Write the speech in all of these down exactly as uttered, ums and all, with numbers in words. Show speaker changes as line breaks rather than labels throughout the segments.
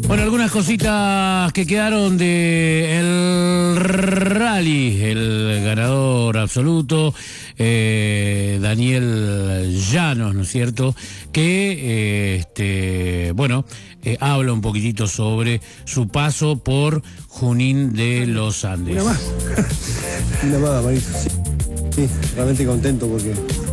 Bueno, algunas cositas que quedaron de el rally, el ganador absoluto, eh, Daniel Llanos, ¿no es cierto? Que, eh, este, bueno, eh, habla un poquitito sobre su paso por Junín de los Andes.
Una más. Una más, Marito. Sí, sí, realmente contento porque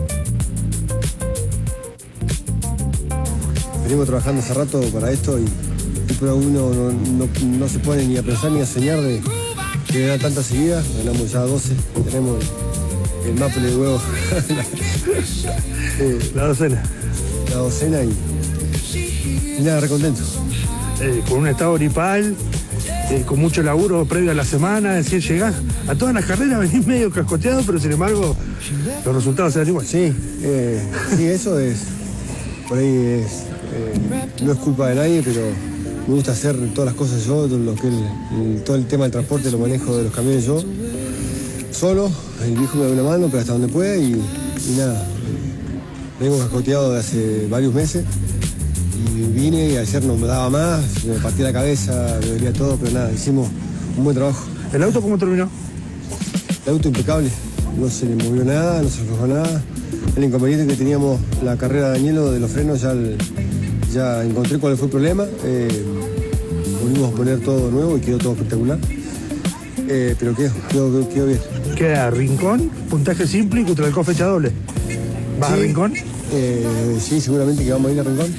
venimos trabajando hace rato para esto y pero uno no, no, no se pone ni a pensar ni a soñar de que ganar tantas seguidas. Ganamos ya doce, tenemos el, el maple de huevo. eh,
La docena.
La docena y, y nada, recontento.
Eh, con un estado gripal, eh, con mucho laburo previo a la semana, es decir, llegás a todas las carreras, venís medio cascoteado, pero sin embargo los resultados se dan igual.
Sí, eh, sí, eso es, por ahí es, eh, no es culpa de nadie, pero me gusta hacer todas las cosas yo, todo, lo que el, el, todo el tema del transporte lo manejo de los camiones yo, solo, el viejo me da una mano, pero hasta donde puede y, y nada, vengo cascoteado de hace varios meses y vine y ayer no me daba más, me partí la cabeza, me dolía todo, pero nada, hicimos un buen trabajo.
¿El auto cómo terminó?
El auto impecable, no se le movió nada, no se aflojó nada, el inconveniente que teníamos la carrera de Danielo de los frenos ya el, Ya encontré cuál fue el problema, eh, volvimos a poner todo nuevo y quedó todo espectacular, eh, pero quedó, quedó, quedó bien.
Queda Rincón, puntaje simple y contra el cofre fecha doble. ¿Vas
sí,
a Rincón?
Eh, sí, seguramente que vamos a ir a Rincón.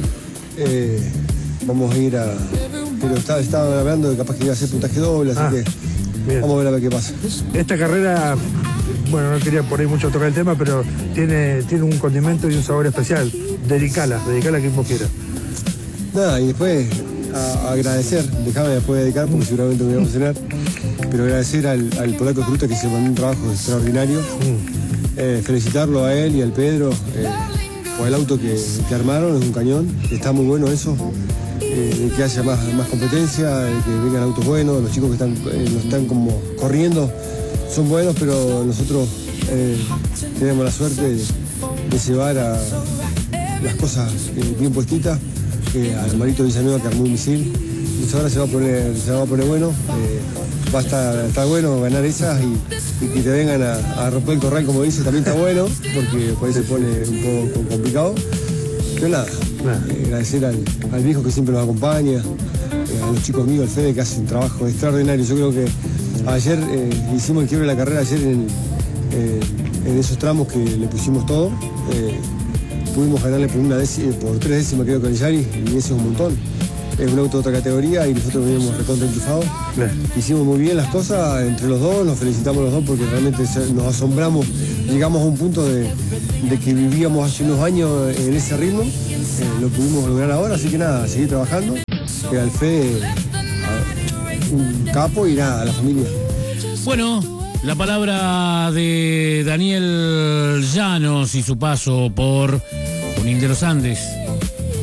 Eh, vamos a ir a... Pero estaba, estaba hablando de capaz que iba a hacer puntaje doble, así ah, que bien. Vamos a ver a ver qué pasa.
Esta carrera, bueno, no quería por ahí mucho tocar el tema, pero tiene, tiene un condimento y un sabor especial. Dedicala, dedicala a quien vos quieras.
Nada, y después a, a agradecer, dejame después dedicar porque seguramente me voy a emocionar, pero agradecer al, al polaco Fruta que se mandó un trabajo extraordinario, mm. eh, felicitarlo a él y al Pedro eh, por el auto que, que armaron, es un cañón, está muy bueno eso, eh, que haya más, más competencia, eh, que vengan autos buenos, los chicos que están, eh, los están como corriendo son buenos, pero nosotros eh, tenemos la suerte de, de llevar a las cosas eh, bien puestitas, eh, al Marito Villanueva que armó un misil, entonces ahora se va a poner, se va a poner bueno, eh, va a estar, estar bueno ganar esas y, y que te vengan a, a romper el corral como dice, también está bueno, porque por ahí se pone un poco complicado, pero nada, eh, agradecer al, al viejo que siempre nos acompaña, eh, a los chicos míos, al Fede que hace un trabajo extraordinario, yo creo que ayer eh, hicimos el quiebre de la carrera, ayer en, eh, en esos tramos que le pusimos todo, eh, pudimos ganarle por una décima, por tres décimas creo que el Yari, y eso es un montón. Es un auto de otra categoría y nosotros veníamos recontra enchufados. Hicimos muy bien las cosas entre los dos, nos felicitamos los dos porque realmente nos asombramos. Llegamos a un punto de, de que vivíamos hace unos años en ese ritmo, eh, lo pudimos lograr ahora, así que nada, seguir trabajando. Que al Fede, un capo y nada, a la familia.
Bueno, la palabra de Daniel Llanos y su paso por Junín de los Andes.